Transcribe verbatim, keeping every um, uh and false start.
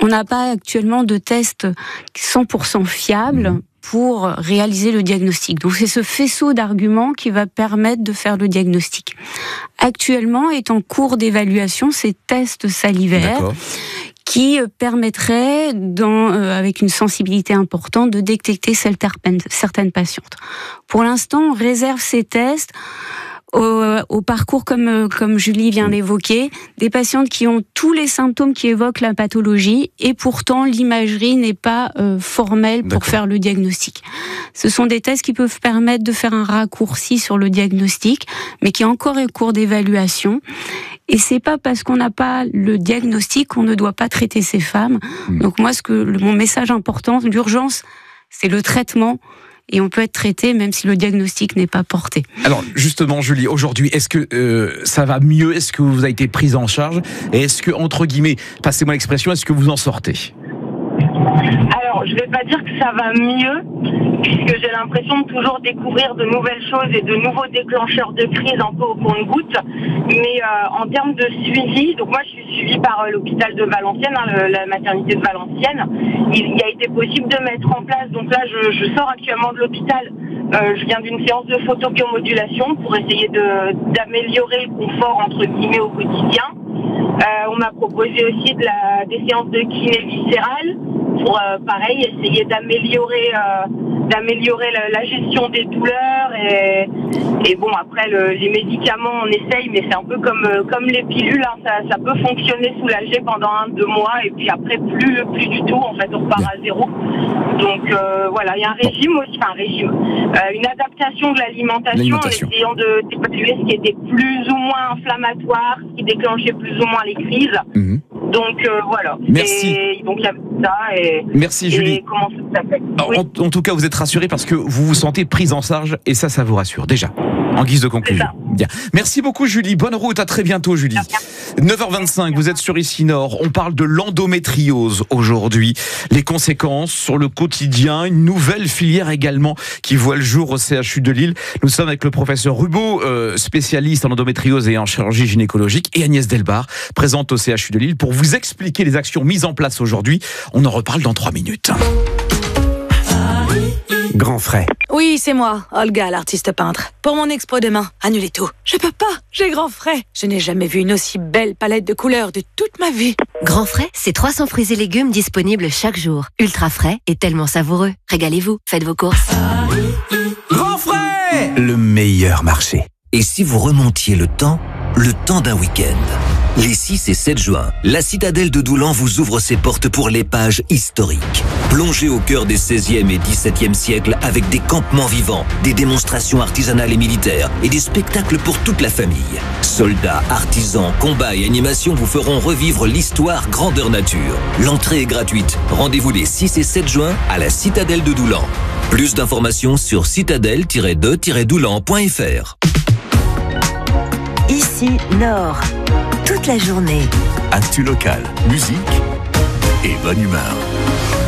on n'a pas actuellement de tests cent pour cent fiables mmh. pour réaliser le diagnostic. Donc c'est ce faisceau d'arguments qui va permettre de faire le diagnostic. Actuellement est en cours d'évaluation ces tests salivaires. D'accord. Qui permettrait, dans, euh, avec une sensibilité importante, de détecter certaines patientes. Pour l'instant, on réserve ces tests au, au parcours comme, comme Julie vient d'évoquer, des patientes qui ont tous les symptômes qui évoquent la pathologie et pourtant l'imagerie n'est pas euh, formelle pour D'accord. faire le diagnostic. Ce sont des tests qui peuvent permettre de faire un raccourci sur le diagnostic, mais qui est encore en cours d'évaluation. Et c'est pas parce qu'on n'a pas le diagnostic qu'on ne doit pas traiter ces femmes. Mmh. Donc moi, ce que le, mon message important, l'urgence, c'est le traitement. Et on peut être traité même si le diagnostic n'est pas porté. Alors justement, Julie, aujourd'hui, est-ce que euh, ça va mieux ? Est-ce que vous avez été prise en charge ? Et est-ce que, entre guillemets, passez-moi l'expression, est-ce que vous en sortez ? Alors, je ne vais pas dire que ça va mieux, puisque j'ai l'impression de toujours découvrir de nouvelles choses et de nouveaux déclencheurs de crise un peu au compte-gouttes. Mais euh, en termes de suivi, donc moi je suis suivie par euh, l'hôpital de Valenciennes, hein, le, la maternité de Valenciennes. Il, il a été possible de mettre en place, donc là je, je sors actuellement de l'hôpital, euh, je viens d'une séance de photobiomodulation pour essayer de, d'améliorer le confort entre guillemets au quotidien. Euh, on m'a proposé aussi de la, des séances de kiné viscérale pour, euh, pareil, essayer d'améliorer, euh, d'améliorer la, la gestion des douleurs. Et, et bon, après, le, les médicaments, on essaye, mais c'est un peu comme, euh, comme les pilules. Hein, ça, ça peut fonctionner soulager pendant un, deux mois, et puis après, plus, plus du tout. En fait, on repart à zéro. Donc, euh, voilà, il y a un régime aussi, enfin, un régime, euh, une adaptation de l'alimentation, l'alimentation. En essayant de d'évaluer ce qui était plus ou moins inflammatoire, ce qui déclenchait plus ou moins les crises. Mmh. Donc euh, voilà. Merci. Et, donc il y a ça et. Merci Julie. Et comment ça s'appelle oui. en, en tout cas, vous êtes rassurée parce que vous vous sentez prise en charge et ça, ça vous rassure déjà. En guise de conclusion. Bien. Merci beaucoup Julie. Bonne route. À très bientôt Julie. neuf heures vingt-cinq. Vous êtes sur Ici Nord. On parle de l'endométriose aujourd'hui. Les conséquences sur le quotidien. Une nouvelle filière également qui voit le jour au C H U de Lille. Nous sommes avec le professeur Rubaud, euh, spécialiste en endométriose et en chirurgie gynécologique, et Agnès Delbar, présente au C H U de Lille pour vous expliquer les actions mises en place aujourd'hui. On en reparle dans trois minutes. Grand frais. Oui, c'est moi, Olga, l'artiste peintre. Pour mon expo demain, annulez tout. Je peux pas, j'ai grand frais. Je n'ai jamais vu une aussi belle palette de couleurs de toute ma vie. Grand frais, c'est trois cents fruits et légumes disponibles chaque jour. Ultra frais et tellement savoureux. Régalez-vous, faites vos courses. Grand frais, le meilleur marché. Et si vous remontiez le temps, le temps d'un week-end ? Les six et sept juin, la citadelle de Doulan vous ouvre ses portes pour les pages historiques. Plongez au cœur des seizième et dix-septième siècles avec des campements vivants, des démonstrations artisanales et militaires et des spectacles pour toute la famille. Soldats, artisans, combats et animations vous feront revivre l'histoire grandeur nature. L'entrée est gratuite. Rendez-vous les six et sept juin à la citadelle de Doulan. Plus d'informations sur citadelle tiret de tiret doulan point f r. Ici Nord. Toute la journée. Actu local, musique et bonne humeur.